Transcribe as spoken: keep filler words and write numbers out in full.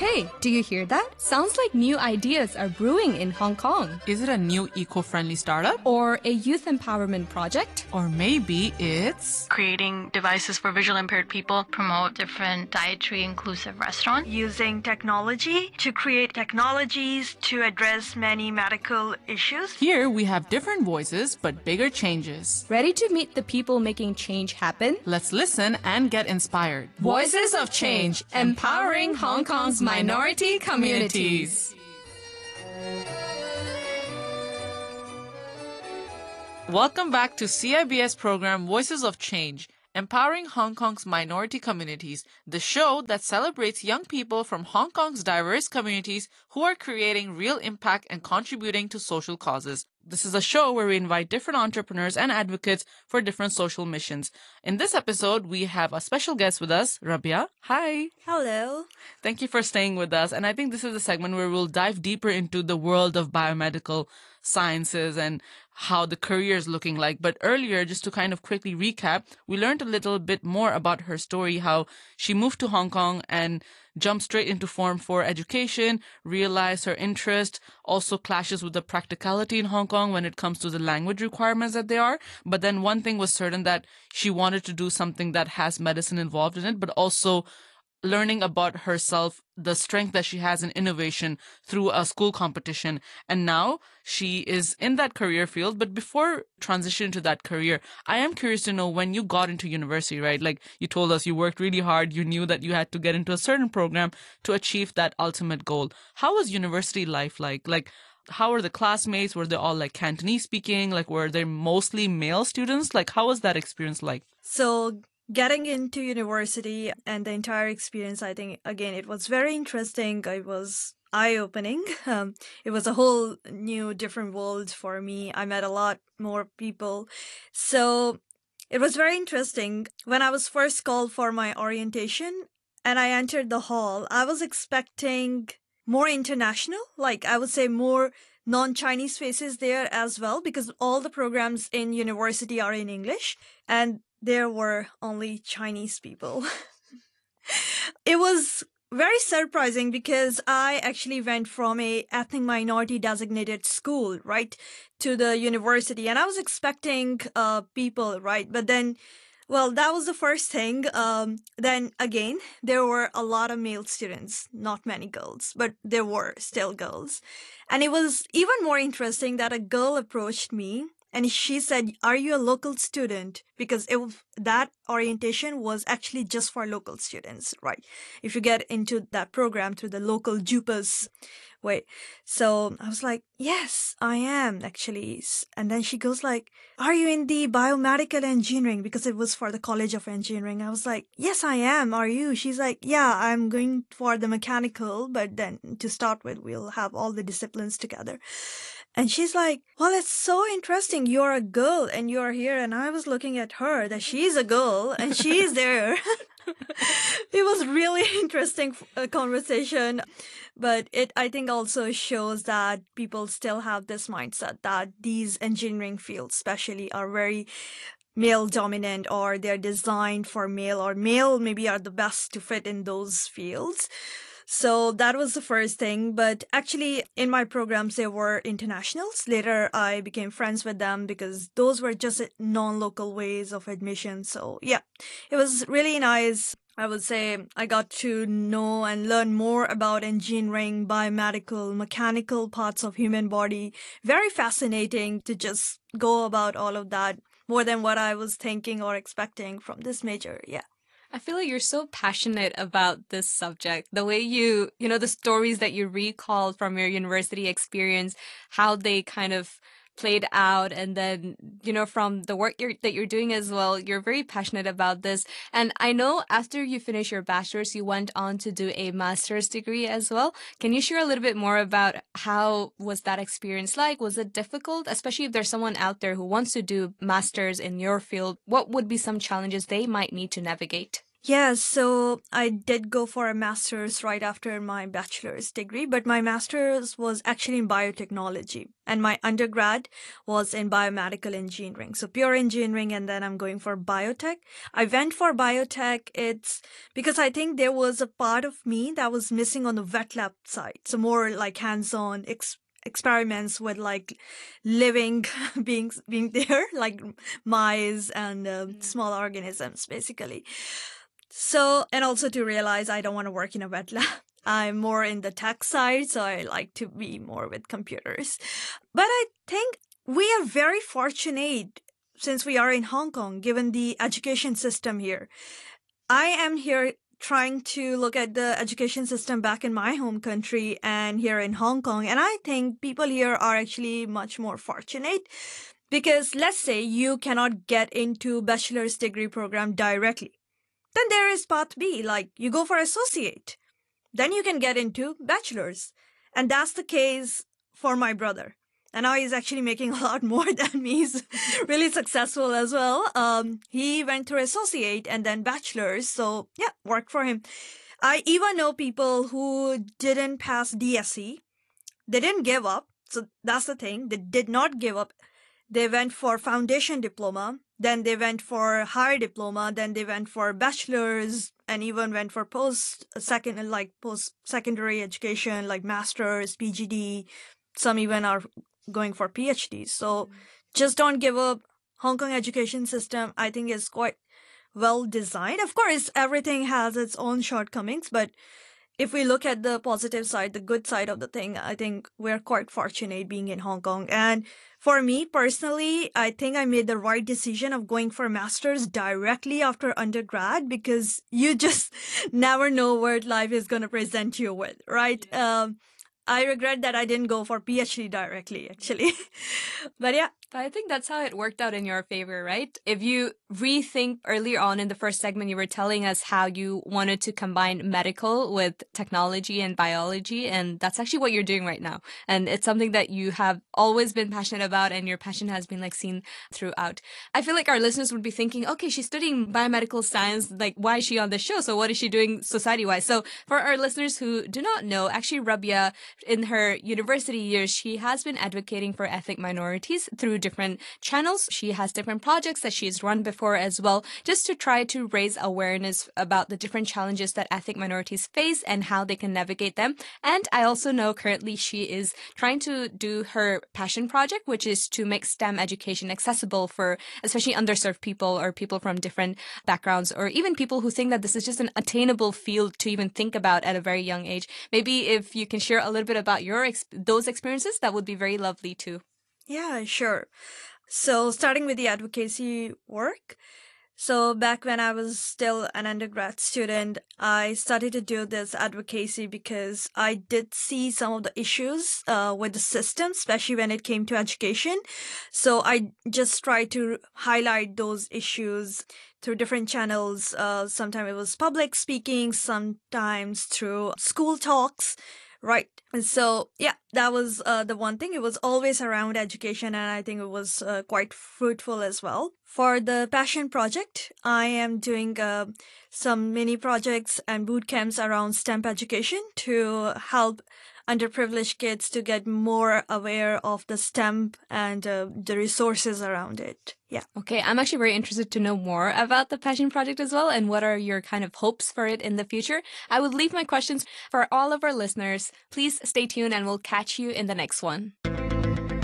Hey, do you hear that? Sounds like new ideas are brewing in Hong Kong. Is it a new eco-friendly startup? Or a youth empowerment project? Or maybe it's creating devices for visually impaired people, promote different dietary inclusive restaurants. Using technology to create technologies to address many medical issues. Here we have different voices, but bigger changes. Ready to meet the people making change happen? Let's listen and get inspired. Voices of Change, empowering Hong Kong's minority communities. Welcome back to C I B S program Voices of Change, empowering Hong Kong's minority communities, the show that celebrates young people from Hong Kong's diverse communities who are creating real impact and contributing to social causes. This is a show where we invite different entrepreneurs and advocates for different social missions. In this episode, we have a special guest with us, Rabia. Hi. Hello. Thank you for staying with us. And I think this is a segment where we'll dive deeper into the world of biomedical sciences and how the career is looking like. But earlier, just to kind of quickly recap, we learned a little bit more about her story, how she moved to Hong Kong and jumped straight into Form four education, realized her interest also clashes with the practicality in Hong Kong when it comes to the language requirements that they are. But then one thing was certain, that she wanted to do something that has medicine involved in it, but also learning about herself, the strength that she has in innovation through a school competition. And now she is in that career field. But before transition to that career, I am curious to know, when you got into university, right? Like you told us you worked really hard. You knew that you had to get into a certain program to achieve that ultimate goal. How was university life like? Like, how were the classmates? Were they all like Cantonese speaking? Like, were they mostly male students? Like, how was that experience like? So getting into university and the entire experience, I think, again, it was very interesting. It was eye-opening. Um, it was a whole new, different world for me. I met a lot more people. So it was very interesting. When I was first called for my orientation and I entered the hall, I was expecting more international, like I would say more non-Chinese faces there as well, because all the programs in university are in English. And there were only Chinese people. It was very surprising because I actually went from a ethnic minority designated school, right, to the university. And I was expecting uh, people, right? But then, well, that was the first thing. Um, then again, there were a lot of male students, not many girls, but there were still girls. And it was even more interesting that a girl approached me and she said, "Are you a local student?" Because it was, that orientation was actually just for local students, right? If you get into that program through the local JUPAS way. So I was like, "Yes, I am actually." And then she goes like, "Are you in the biomedical engineering?" Because it was for the College of Engineering. I was like, "Yes, I am. Are you?" She's like, "Yeah, I'm going for the mechanical, but then to start with, we'll have all the disciplines together." And she's like, "Well, it's so interesting. You're a girl and you're here." And I was looking at her that she's a girl and she's there. It was really interesting uh, conversation. But it, I think, also shows that people still have this mindset that these engineering fields especially are very male dominant, or they're designed for male, or male maybe are the best to fit in those fields. So that was the first thing. But actually, in my programs, there were internationals. Later, I became friends with them because those were just non-local ways of admission. So yeah, it was really nice. I would say I got to know and learn more about engineering, biomedical, mechanical parts of human body. Very fascinating to just go about all of that, more than what I was thinking or expecting from this major. Yeah. I feel like you're so passionate about this subject. The way you, you know, the stories that you recalled from your university experience, how they kind of played out, and then, you know, from the work you're, that you're doing as well, you're very passionate about this. And I know after you finished your bachelor's, you went on to do a master's degree as well. Can you share a little bit more about how was that experience like? Was it difficult? Especially if there's someone out there who wants to do master's in your field, what would be some challenges they might need to navigate? Yeah, so I did go for a master's right after my bachelor's degree, but my master's was actually in biotechnology, and my undergrad was in biomedical engineering. So pure engineering, and then I'm going for biotech. I went for biotech. It's because I think there was a part of me that was missing on the wet lab side. So more like hands-on ex- experiments with like living beings being there, like mice and uh, small organisms, basically. So, and also to realize I don't want to work in a wet lab. I'm more in the tech side, so I like to be more with computers. But I think we are very fortunate since we are in Hong Kong, given the education system here. I am here trying to look at the education system back in my home country and here in Hong Kong. And I think people here are actually much more fortunate because let's say you cannot get into bachelor's degree program directly. Then there is path B, like you go for associate. Then you can get into bachelor's. And that's the case for my brother. And now he's actually making a lot more than me. He's really successful as well. Um, he went through associate and then bachelor's. So yeah, worked for him. I even know people who didn't pass D S E. They didn't give up. So that's the thing. They did not give up. They went for foundation diploma, then they went for higher diploma, then they went for bachelor's, and even went for post second like post secondary education like masters, P G D. Some even are going for PhDs. So just don't give up. Hong Kong education system, I think, is quite well designed. Of course, everything has its own shortcomings, but if we look at the positive side, the good side of the thing, I think we're quite fortunate being in Hong Kong. And for me personally, I think I made the right decision of going for a master's directly after undergrad because you just never know what life is going to present you with, right? Yeah. Um, I regret that I didn't go for PhD directly, actually. But yeah. But I think that's how it worked out in your favor, right? If you rethink earlier on in the first segment, you were telling us how you wanted to combine medical with technology and biology. And that's actually what you're doing right now. And it's something that you have always been passionate about and your passion has been like seen throughout. I feel like our listeners would be thinking, okay, she's studying biomedical science. Like, why is she on this show? So what is she doing society-wise? So for our listeners who do not know, actually Rabia, in her university years, she has been advocating for ethnic minorities through different channels. She has different projects that she's run before as well, just to try to raise awareness about the different challenges that ethnic minorities face and how they can navigate them. And I also know currently she is trying to do her passion project, which is to make STEM education accessible for especially underserved people or people from different backgrounds, or even people who think that this is just an attainable field to even think about at a very young age. Maybe if you can share a little bit about your ex- those experiences, that would be very lovely too. Yeah, sure. So starting with the advocacy work. So back when I was still an undergrad student, I started to do this advocacy because I did see some of the issues uh, with the system, especially when it came to education. So I just tried to highlight those issues through different channels. Uh, sometimes it was public speaking, sometimes through school talks. Right. And so, yeah, that was uh, the one thing. It was always around education, and I think it was uh, quite fruitful as well. For the Passion Project, I am doing uh, some mini projects and boot camps around STEM education to help underprivileged kids to get more aware of the STEM and uh, the resources around it. Yeah. Okay, I'm actually very interested to know more about the Passion Project as well, and what are your kind of hopes for it in the future. I would leave my questions for all of our listeners. Please stay tuned and we'll catch you in the next one.